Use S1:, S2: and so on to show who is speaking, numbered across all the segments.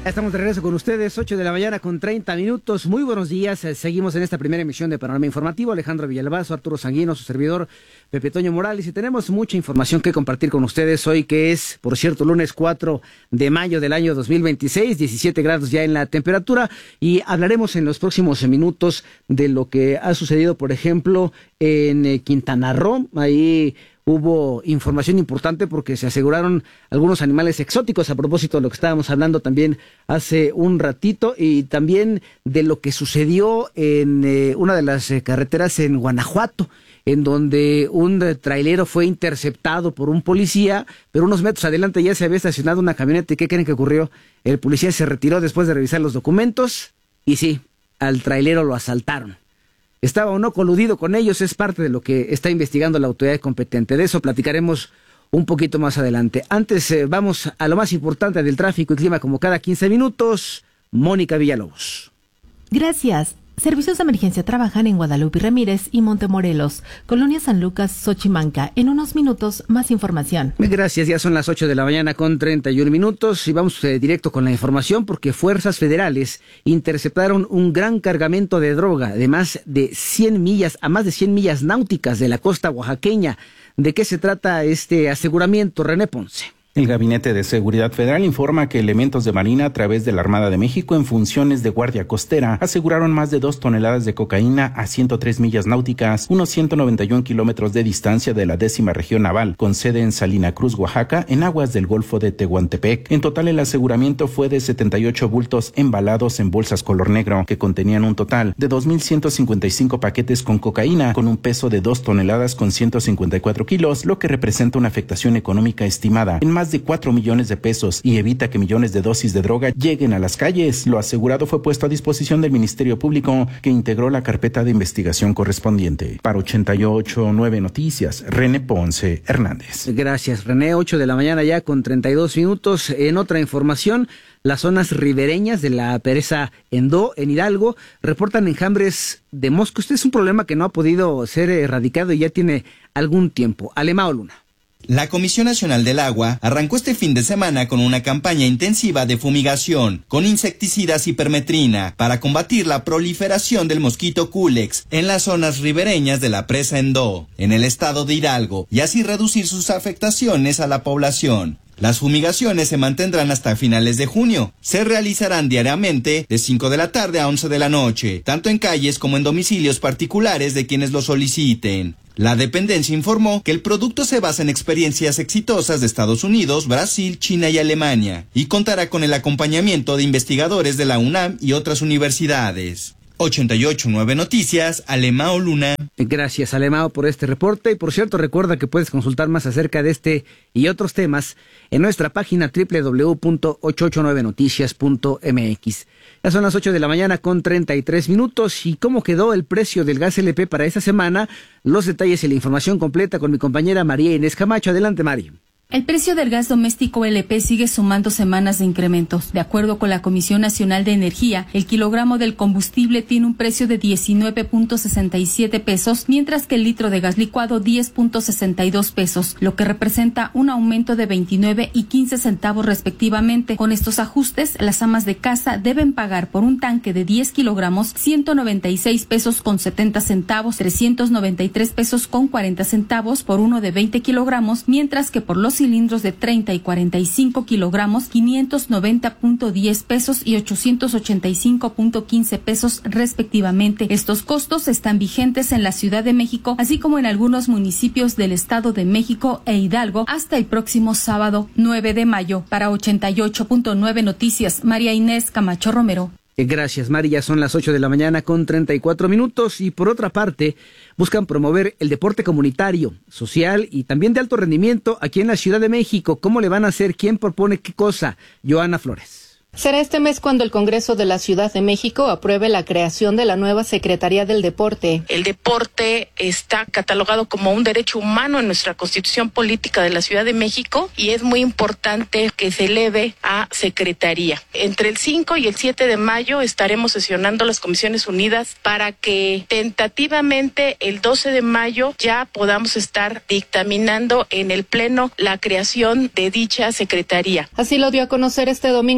S1: Estamos de regreso con ustedes, 8 de la mañana con 30 minutos. Muy buenos días. Seguimos en esta primera emisión de Panorama Informativo. Alejandro Villalbazo, Arturo Sanguino, su servidor Pepe Toño Morales. Y tenemos mucha información que compartir con ustedes hoy, que es, por cierto, lunes 4 de mayo del año 2026, 17 grados ya en la temperatura. Y hablaremos en los próximos minutos de lo que ha sucedido, por ejemplo, en Quintana Roo. Ahí hubo información importante porque se aseguraron algunos animales exóticos, a propósito de lo que estábamos hablando también hace un ratito, y también de lo que sucedió en una de las carreteras en Guanajuato, en donde un trailero fue interceptado por un policía, pero unos metros adelante ya se había estacionado una camioneta. ¿Y qué creen que ocurrió? El policía se retiró después de revisar los documentos y sí, al trailero lo asaltaron. ¿Estaba o no coludido con ellos? Es parte de lo que está investigando la autoridad competente. De eso platicaremos un poquito más adelante. Antes vamos a lo más importante del tráfico y clima, como cada 15 minutos. Mónica Villalobos.
S2: Gracias. Servicios de emergencia trabajan en Guadalupe Ramírez y Montemorelos, Colonia San Lucas, Xochimanca. En unos minutos, más información.
S1: Gracias, ya son las 8 de la mañana con 31 minutos y vamos directo con la información porque fuerzas federales interceptaron un gran cargamento de droga de más de 100 millas náuticas de la costa oaxaqueña. ¿De qué se trata este aseguramiento, René Ponce?
S3: El Gabinete de Seguridad Federal informa que elementos de Marina a través de la Armada de México en funciones de guardia costera aseguraron más de 2 toneladas de cocaína a 103 millas náuticas, unos 191 kilómetros de distancia de la 10ª región naval, con sede en Salina Cruz, Oaxaca, en aguas del Golfo de Tehuantepec. En total, el aseguramiento fue de 78 bultos embalados en bolsas color negro, que contenían un total de 2.155 paquetes con cocaína, con un peso de 2 toneladas con 154 kilos, lo que representa una afectación económica estimada en más de 4 millones de pesos y evita que millones de dosis de droga lleguen a las calles. Lo asegurado fue puesto a disposición del Ministerio Público, que integró la carpeta de investigación correspondiente. Para 88.9 Noticias, René Ponce Hernández.
S1: Gracias, René. 8 de la mañana ya con 32 minutos. En otra información, las zonas ribereñas de la presa Endó, en Hidalgo, reportan enjambres de moscos. Este es un problema que no ha podido ser erradicado y ya tiene algún tiempo. Alemao Luna.
S4: La Comisión Nacional del Agua arrancó este fin de semana con una campaña intensiva de fumigación con insecticidas y permetrina para combatir la proliferación del mosquito Culex en las zonas ribereñas de la presa Endó, en el estado de Hidalgo, y así reducir sus afectaciones a la población. Las fumigaciones se mantendrán hasta finales de junio. Se realizarán diariamente de 5 de la tarde a 11 de la noche, tanto en calles como en domicilios particulares de quienes lo soliciten. La dependencia informó que el producto se basa en experiencias exitosas de Estados Unidos, Brasil, China y Alemania, y contará con el acompañamiento de investigadores de la UNAM y otras universidades. 88.9 Noticias, Alemao Luna.
S1: Gracias, Alemao, por este reporte. Y por cierto, recuerda que puedes consultar más acerca de este y otros temas en nuestra página www.889noticias.mx. Ya son las 8 de la mañana con 33 minutos. ¿Y cómo quedó el precio del gas LP para esta semana? Los detalles y la información completa con mi compañera María Inés Camacho. Adelante, Mari.
S5: El precio del gas doméstico LP sigue sumando semanas de incrementos. De acuerdo con la Comisión Nacional de Energía, el kilogramo del combustible tiene un precio de 19.67 pesos, mientras que el litro de gas licuado 10.62 pesos, lo que representa un aumento de 29 y 15 centavos respectivamente. Con estos ajustes, las amas de casa deben pagar por un tanque de 10 kilogramos 196 pesos con 70 centavos, 393 pesos con 40 centavos por uno de 20 kilogramos, mientras que por los cilindros de 30 y 45 kilogramos, 590.10 pesos y 885.15 pesos respectivamente. Estos costos están vigentes en la Ciudad de México, así como en algunos municipios del Estado de México e Hidalgo hasta el próximo sábado 9 de mayo. Para 88.9 Noticias, María Inés Camacho Romero.
S1: Gracias, Mari. Ya son las 8 de la mañana con 34 minutos y por otra parte buscan promover el deporte comunitario, social y también de alto rendimiento aquí en la Ciudad de México. ¿Cómo le van a hacer? ¿Quién propone qué cosa? Joana Flores.
S6: Será este mes cuando el Congreso de la Ciudad de México apruebe la creación de la nueva Secretaría del Deporte.
S7: El deporte está catalogado como un derecho humano en nuestra Constitución Política de la Ciudad de México y es muy importante que se eleve a Secretaría. Entre el 5 y el 7 de mayo estaremos sesionando las Comisiones Unidas para que tentativamente el 12 de mayo ya podamos estar dictaminando en el Pleno la creación de dicha Secretaría.
S6: Así lo dio a conocer este domingo durante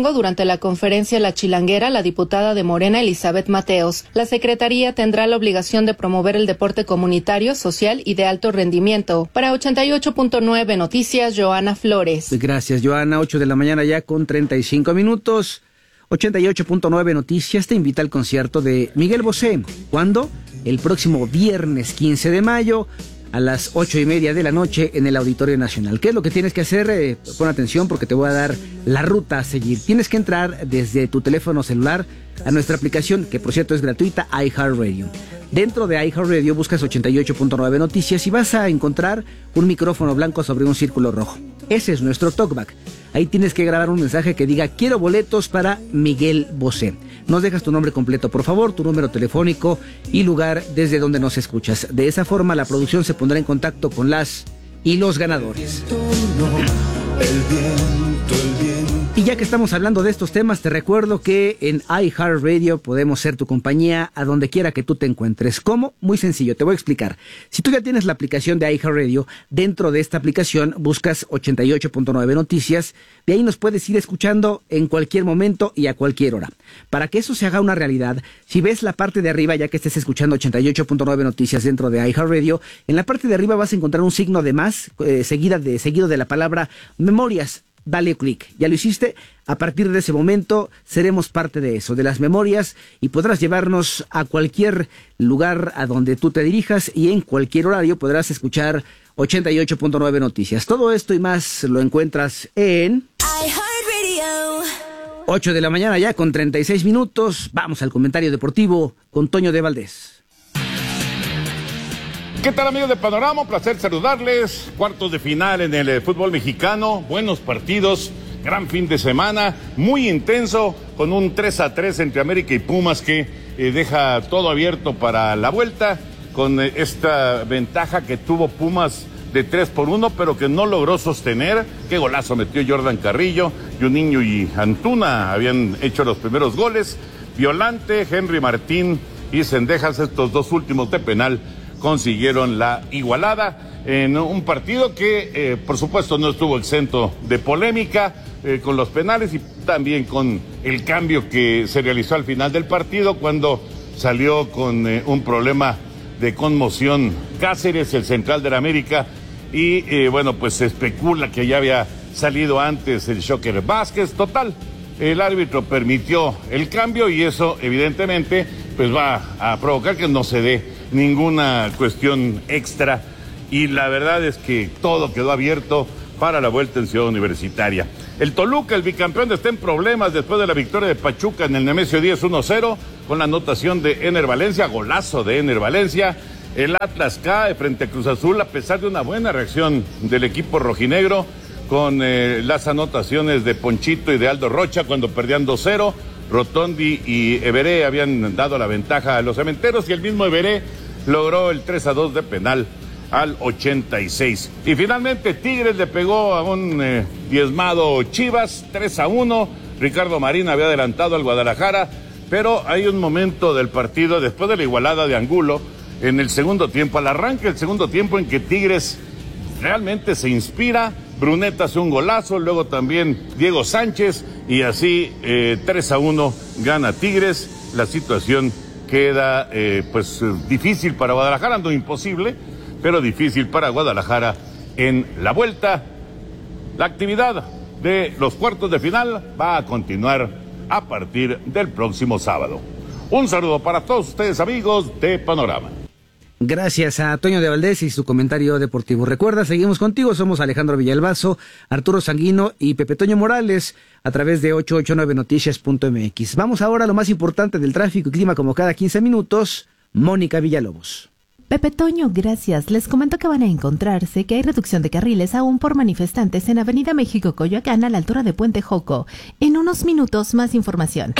S6: la conferencia La Chilanguera la diputada de Morena, Elizabeth Mateos. La Secretaría tendrá la obligación de promover el deporte comunitario, social y de alto rendimiento. Para 88.9 Noticias, Joana Flores.
S1: Gracias, Joana. 8 de la mañana ya con 35 minutos. 88.9 Noticias te invita al concierto de Miguel Bosé. ¿Cuándo? El próximo viernes 15 de mayo a las 8:30 de la noche en el Auditorio Nacional. ¿Qué es lo que tienes que hacer? Pon atención porque te voy a dar la ruta a seguir. Tienes que entrar desde tu teléfono celular a nuestra aplicación, que por cierto es gratuita, iHeartRadio. Dentro de iHeartRadio buscas 88.9 Noticias y vas a encontrar un micrófono blanco sobre un círculo rojo. Ese es nuestro talkback. Ahí tienes que grabar un mensaje que diga: quiero boletos para Miguel Bosé. Nos dejas tu nombre completo, por favor, tu número telefónico y lugar desde donde nos escuchas. De esa forma la producción se pondrá en contacto con las y los ganadores. Y ya que estamos hablando de estos temas, te recuerdo que en iHeartRadio podemos ser tu compañía a donde quiera que tú te encuentres. ¿Cómo? Muy sencillo, te voy a explicar. Si tú ya tienes la aplicación de iHeartRadio, dentro de esta aplicación buscas 88.9 Noticias, de ahí nos puedes ir escuchando en cualquier momento y a cualquier hora. Para que eso se haga una realidad, si ves la parte de arriba, ya que estés escuchando 88.9 Noticias dentro de iHeartRadio, en la parte de arriba vas a encontrar un signo de más, seguido de la palabra memorias. Dale clic. ¿Ya lo hiciste? A partir de ese momento seremos parte de eso, de las memorias, y podrás llevarnos a cualquier lugar a donde tú te dirijas y en cualquier horario podrás escuchar 88.9 Noticias. Todo esto y más lo encuentras en iHeartRadio. 8 de la mañana ya con 36 minutos. Vamos al comentario deportivo con Toño de Valdés.
S8: ¿Qué tal, amigos de Panorama? Un placer saludarles. Cuartos de final en el fútbol mexicano, buenos partidos, gran fin de semana, muy intenso, con un 3-3 entre América y Pumas que deja todo abierto para la vuelta, con esta ventaja que tuvo Pumas de 3-1, pero que no logró sostener. Qué golazo metió Jordan Carrillo, Juninho y Antuna habían hecho los primeros goles. Violante, Henry Martín y Cendejas, estos dos últimos de penal, consiguieron la igualada en un partido que por supuesto no estuvo exento de polémica con los penales y también con el cambio que se realizó al final del partido cuando salió con un problema de conmoción Cáceres, el central del América, y bueno, pues se especula que ya había salido antes el Shocker Vázquez. Total, el árbitro permitió el cambio y eso evidentemente pues va a provocar que no se dé ninguna cuestión extra, y la verdad es que todo quedó abierto para la vuelta en Ciudad Universitaria. El Toluca, el bicampeón, está en problemas después de la victoria de Pachuca en el Nemesio 10 1-0 con la anotación de Ener Valencia, golazo de Ener Valencia. El Atlas cae frente a Cruz Azul a pesar de una buena reacción del equipo rojinegro con las anotaciones de Ponchito y de Aldo Rocha cuando perdían 2-0. Rotondi y Everé habían dado la ventaja a los cementeros y el mismo Everé logró el 3-2 de penal al 86. Y finalmente Tigres le pegó a un diezmado Chivas 3-1. Ricardo Marín había adelantado al Guadalajara, pero hay un momento del partido después de la igualada de Angulo en el segundo tiempo, al arranque del segundo tiempo, en que Tigres realmente se inspira. Bruneta hace un golazo, luego también Diego Sánchez, y así 3-1 gana Tigres. La situación queda difícil para Guadalajara, no imposible, pero difícil para Guadalajara en la vuelta. La actividad de los cuartos de final va a continuar a partir del próximo sábado. Un saludo para todos ustedes, amigos de Panorama.
S1: Gracias a Toño de Valdés y su comentario deportivo. Recuerda, seguimos contigo, somos Alejandro Villalbazo, Arturo Sanguino y Pepe Toño Morales a través de 889noticias.mx. Vamos ahora a lo más importante del tráfico y clima como cada 15 minutos, Mónica Villalobos.
S2: Pepe Toño, gracias. Les comento que van a encontrarse que hay reducción de carriles aún por manifestantes en Avenida México Coyoacán a la altura de Puente Joco. En unos minutos más información.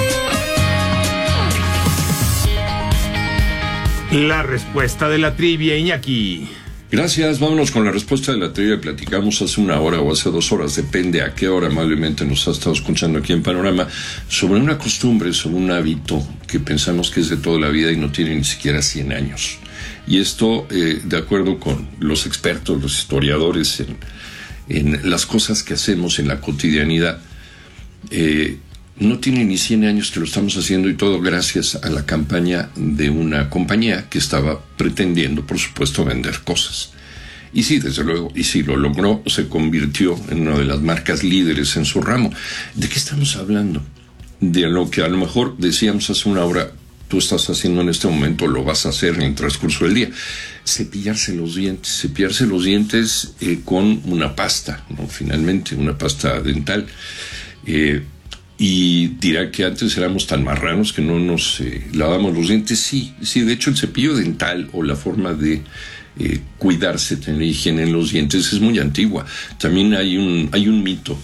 S9: La respuesta de la trivia, Iñaki.
S10: Gracias, vámonos con la respuesta de la trivia. Platicamos hace una hora o hace 2 horas, depende a qué hora amablemente nos ha estado escuchando aquí en Panorama, sobre una costumbre, sobre un hábito que pensamos que es de toda la vida y no tiene ni siquiera 100 años. Y esto, de acuerdo con los expertos, los historiadores en las cosas que hacemos en la cotidianidad, no tiene ni 100 años que lo estamos haciendo, y todo gracias a la campaña de una compañía que estaba pretendiendo, por supuesto, vender cosas. Y sí, desde luego, y sí lo logró, se convirtió en una de las marcas líderes en su ramo. ¿De qué estamos hablando? De lo que a lo mejor decíamos hace una hora, tú estás haciendo en este momento, lo vas a hacer en el transcurso del día. Cepillarse los dientes con una pasta, ¿no? Finalmente, una pasta dental. Y dirá que antes éramos tan marranos que no nos lavamos los dientes. Sí, de hecho el cepillo dental o la forma de cuidarse, tener higiene en los dientes es muy antigua. También hay un mito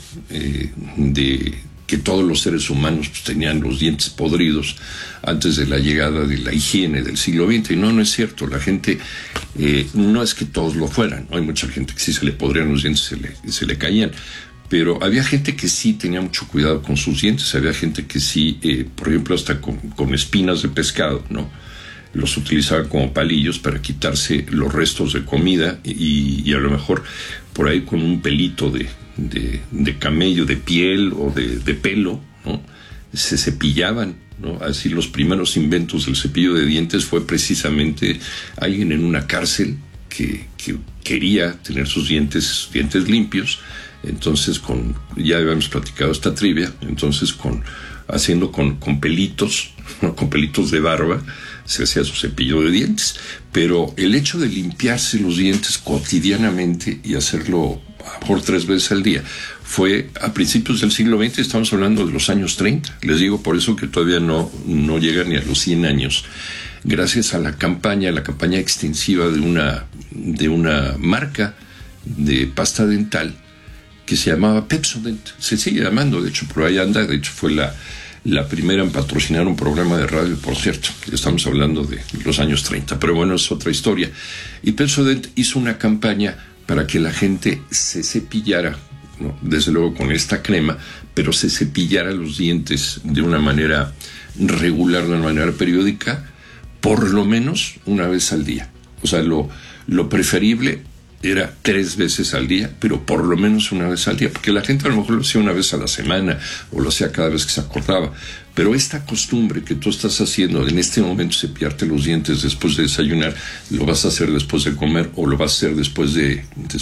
S10: de que todos los seres humanos pues, tenían los dientes podridos antes de la llegada de la higiene del siglo XX. Y no es cierto. La gente, no es que todos lo fueran, ¿no? Hay mucha gente que sí se le podrían los dientes, se le caían. Pero había gente que sí tenía mucho cuidado con sus dientes. Había gente que sí, por ejemplo, hasta con espinas de pescado, ¿no? Los utilizaba como palillos para quitarse los restos de comida y a lo mejor por ahí con un pelito de camello, de piel o de pelo, ¿no? Se cepillaban, ¿no? Así los primeros inventos del cepillo de dientes fue precisamente alguien en una cárcel que quería tener sus dientes limpios. Entonces ya habíamos platicado esta trivia, entonces haciendo con pelitos, ¿no? Con pelitos de barba, se hacía su cepillo de dientes. Pero el hecho de limpiarse los dientes cotidianamente y hacerlo a lo mejor 3 veces al día fue a principios del siglo XX, estamos hablando de los años 30. Les digo por eso que todavía no llega ni a los 100 años. Gracias a la campaña extensiva de una marca de pasta dental que se llamaba Pepsodent, se sigue llamando, de hecho por ahí anda, de hecho fue la primera en patrocinar un programa de radio, por cierto, estamos hablando de los años 30, pero bueno, es otra historia. Y Pepsodent hizo una campaña para que la gente se cepillara, ¿no? Desde luego con esta crema, pero se cepillara los dientes de una manera regular, de una manera periódica, por lo menos una vez al día. O sea, lo preferible era 3 veces al día, pero por lo menos una vez al día, porque la gente a lo mejor lo hacía una vez a la semana o lo hacía cada vez que se acordaba. Pero esta costumbre que tú estás haciendo en este momento, cepillarte los dientes después de desayunar, lo vas a hacer después de comer o lo vas a hacer después de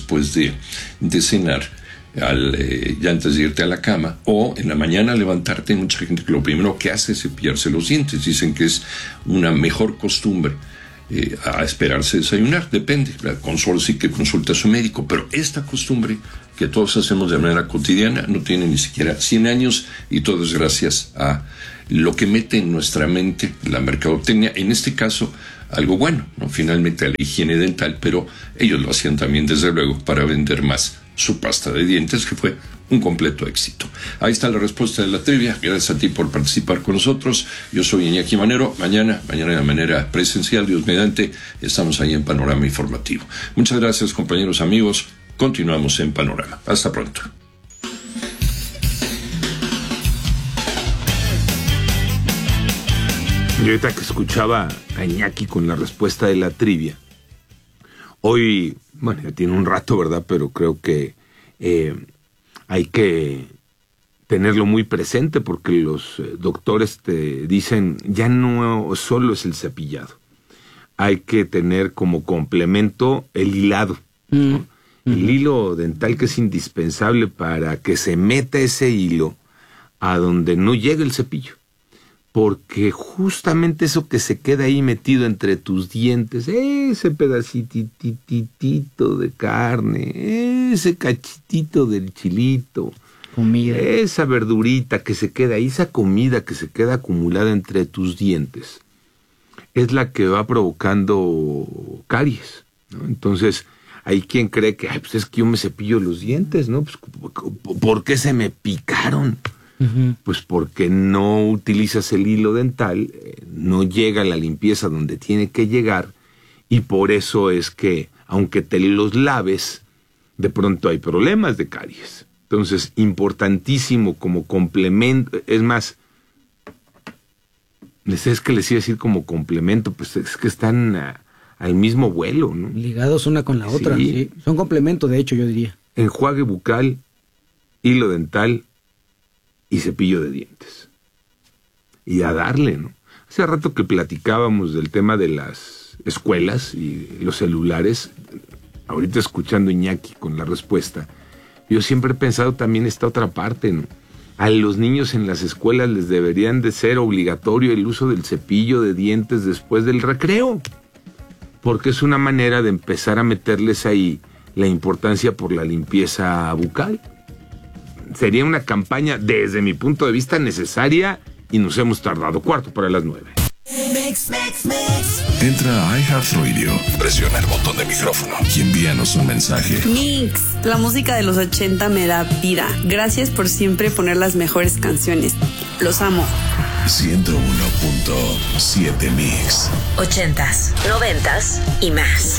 S10: cenar, ya antes de irte a la cama, o en la mañana levantarte. Hay mucha gente que lo primero que hace es cepillarse los dientes. Dicen que es una mejor costumbre a esperarse desayunar, depende, solo sí que consulta a su médico, pero esta costumbre que todos hacemos de manera cotidiana no tiene ni siquiera 100 años, y todo es gracias a lo que mete en nuestra mente la mercadotecnia, en este caso algo bueno, ¿no? Finalmente a la higiene dental, pero ellos lo hacían también desde luego para vender más su pasta de dientes, que fue un completo éxito. Ahí está la respuesta de la trivia. Gracias a ti por participar con nosotros. Yo soy Iñaki Manero. Mañana de manera presencial, Dios mediante, estamos ahí en Panorama Informativo. Muchas gracias, compañeros, amigos. Continuamos en Panorama. Hasta pronto.
S9: Y ahorita que escuchaba a Iñaki con la respuesta de la trivia, hoy, bueno, ya tiene un rato, ¿verdad? Pero creo que hay que tenerlo muy presente, porque los doctores te dicen, ya no solo es el cepillado, hay que tener como complemento el hilado, ¿no? El hilo dental, que es indispensable para que se meta ese hilo a donde no llega el cepillo. Porque justamente eso que se queda ahí metido entre tus dientes, ese pedacitito de carne, ese cachitito del chilito, comida, esa verdurita que se queda ahí, esa comida que se queda acumulada entre tus dientes, es la que va provocando caries, ¿no? Entonces, hay quien cree que, pues es que yo me cepillo los dientes, ¿no? Pues, ¿por qué se me picaron? Pues porque no utilizas el hilo dental, no llega la limpieza donde tiene que llegar, y por eso es que, aunque te los laves, de pronto hay problemas de caries. Entonces, importantísimo como complemento, es más, es que les iba a decir como complemento, pues es que están al mismo vuelo, ¿no?
S1: Ligados una con la otra, sí. Son complementos, de hecho, yo diría.
S9: Enjuague bucal, hilo dental y cepillo de dientes. Y a darle, ¿no? Hace rato que platicábamos del tema de las escuelas y los celulares, ahorita escuchando Iñaki con la respuesta, yo siempre he pensado también esta otra parte, ¿no? A los niños en las escuelas les deberían de ser obligatorio el uso del cepillo de dientes después del recreo, porque es una manera de empezar a meterles ahí la importancia por la limpieza bucal. Sería una campaña, desde mi punto de vista, necesaria y nos hemos tardado 8:45.
S11: Entra a iHeartRadio, presiona el botón de micrófono y envíanos un mensaje.
S12: Mix, la música de los 80 me da vida. Gracias por siempre poner las mejores canciones. Los amo.
S11: 101.7 Mix.
S13: 80s, 90s y más.